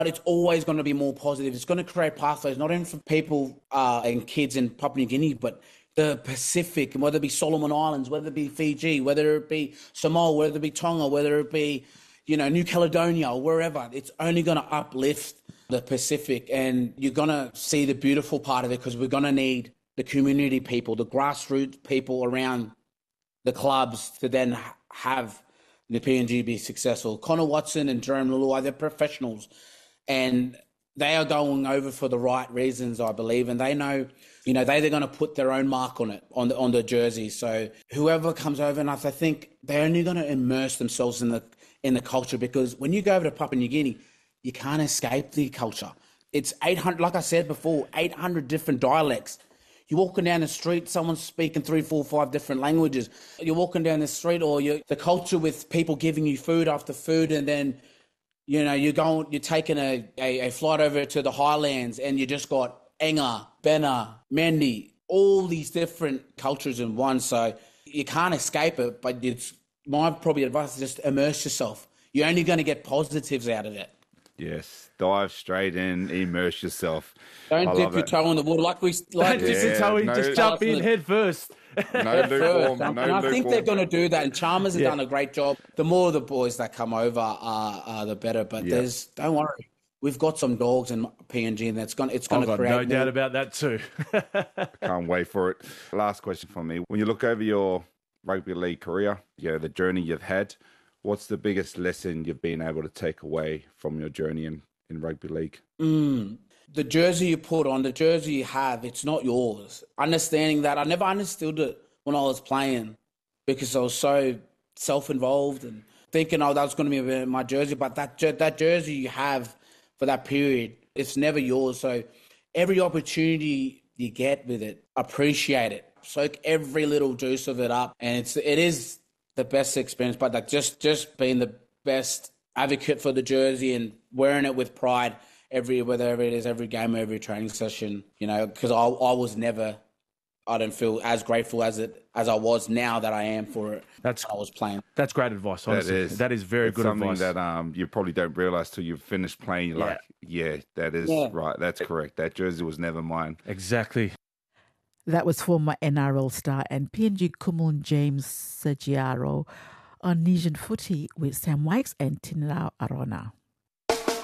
But it's always going to be more positive. It's going to create pathways, not only for people and kids in Papua New Guinea, but the Pacific, and whether it be Solomon Islands, whether it be Fiji, whether it be Samoa, whether it be Tonga, whether it be, New Caledonia or wherever. It's only going to uplift the Pacific, and you're going to see the beautiful part of it, because we're going to need the community people, the grassroots people around the clubs to then have the PNG be successful. Connor Watson and Jerome Lulua, they're professionals, and they are going over for the right reasons, I believe, and they know, they're going to put their own mark on it, on the jersey. So whoever comes over, and I think they're only going to immerse themselves in the culture, because when you go over to Papua New Guinea, you can't escape the culture. It's 800, like I said before, 800 different dialects. You're walking down the street, someone's speaking 3, 4, 5 different languages. You're walking down the street, or the culture with people giving you food after food, and then, you're taking a flight over to the highlands, and you just got Enga, Bena, Mendi, all these different cultures in one. So you can't escape it, but it's my probably advice is just immerse yourself. You're only going to get positives out of it. Yes, dive straight in, immerse yourself. Don't dip your toe in the water just jump in head first. No lukewarm. I think they're going to do that, and Chalmers has done a great job. The more the boys that come over are the better. But don't worry, we've got some dogs in PNG, and it's going to create. No doubt about that too. Can't wait for it. Last question from me: when you look over your rugby league career, the journey you've had, what's the biggest lesson you've been able to take away from your journey in rugby league? The jersey you put on, the jersey you have, it's not yours. Understanding that, I never understood it when I was playing, because I was so self-involved and thinking, that was going to be my jersey. But that jersey you have for that period, it's never yours. So every opportunity you get with it, appreciate it. Soak every little juice of it up. And it is the best experience, but like just being the best advocate for the jersey and wearing it with pride whether it is every game, every training session, because I don't feel as grateful as I was now that I am for it. I was playing. That's great advice, honestly. That is very good advice. Something that you probably don't realise till you've finished playing. You're that is right. That's correct. That jersey was never mine. Exactly. That was former NRL star and PNG Kumun James Sergiaro on Nesian Footy with Sam Wikes and Tinlau Arona.